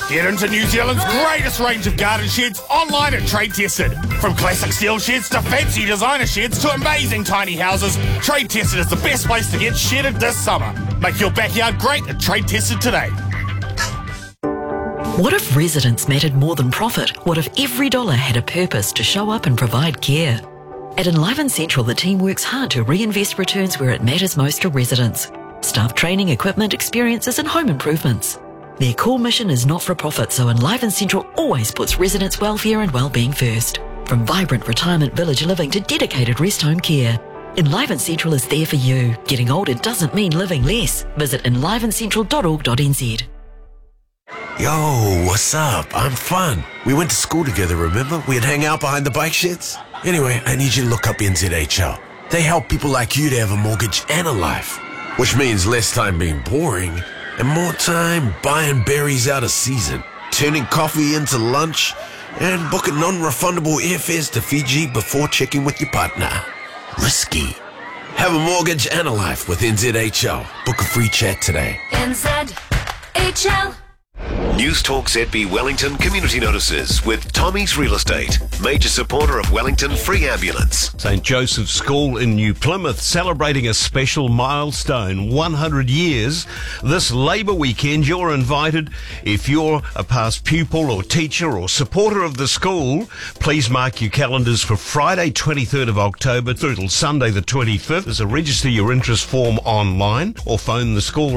Get into New Zealand's greatest range of garden sheds online at Trade Tested. From classic steel sheds to fancy designer sheds to amazing tiny houses, Trade Tested is the best place to get shedded this summer. Make your backyard great at Trade Tested today. What if residents mattered more than profit? What if every dollar had a purpose to show up and provide care? At Enliven Central, the team works hard to reinvest returns where it matters most to residents. Staff training, equipment, experiences and home improvements. Their core mission is not for profit, so Enliven Central always puts residents' welfare and well-being first. From vibrant retirement village living to dedicated rest home care, Enliven Central is there for you. Getting older doesn't mean living less. Visit enlivencentral.org.nz. Yo, what's up? I'm Fun. We went to school together, remember? We'd hang out behind the bike sheds. Anyway, I need you to look up NZHL. They help people like you to have a mortgage and a life, which means less time being boring and more time buying berries out of season, turning coffee into lunch, and booking non-refundable airfares to Fiji before checking with your partner. Risky. Have a mortgage and a life with NZHL. Book a free chat today. NZHL. News Talk ZB Wellington community notices with Tommy's Real Estate, major supporter of Wellington Free Ambulance. St Joseph's School in New Plymouth celebrating a special milestone, 100 years. This Labour weekend, you're invited. If you're a past pupil or teacher or supporter of the school, please mark your calendars for Friday 23rd of October through till Sunday the 25th. There's a register your interest form online or phone the school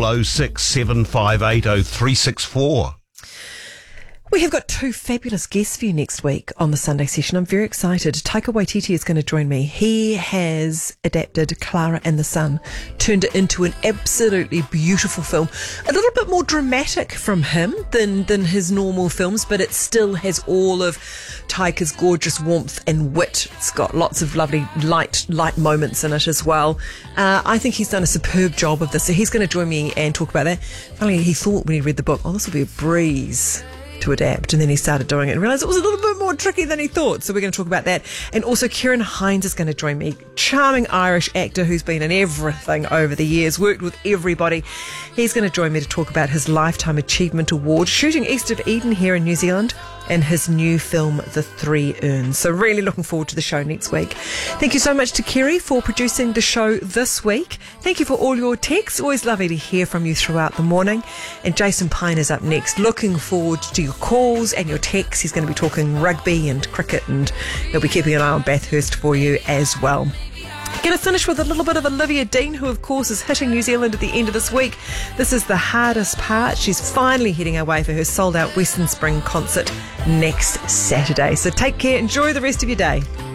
0675800364. We have got two fabulous guests for you next week on the Sunday session. I'm very excited. Taika Waititi is going to join me. He has adapted Clara and the Sun, turned it into an absolutely beautiful film. A little bit more dramatic from him than his normal films, but it still has all of Taika's gorgeous warmth and wit. It's got lots of lovely light moments in it as well. I think he's done a superb job of this. So he's going to join me and talk about that. Finally, he thought when he read the book, this will be a breeze to adapt, and then he started doing it and realised it was a little bit more tricky than he thought. So we're going to talk about that. And also Kieran Hines is going to join me, charming Irish actor who's been in everything over the years, worked with everybody. He's going to join me to talk about his Lifetime Achievement Award, shooting east of Eden here in New Zealand, and his new film, The Three Urns. So really looking forward to the show next week. Thank you so much to Kerry for producing the show this week. Thank you for all your texts. Always lovely to hear from you throughout the morning. And Jason Pine is up next. Looking forward to your calls and your texts. He's going to be talking rugby and cricket, and he'll be keeping an eye on Bathurst for you as well. Going to finish with a little bit of Olivia Dean, who of course is hitting New Zealand at the end of this week. This is the hardest part. She's finally heading away for her sold-out Western Spring concert next Saturday. So take care. Enjoy the rest of your day.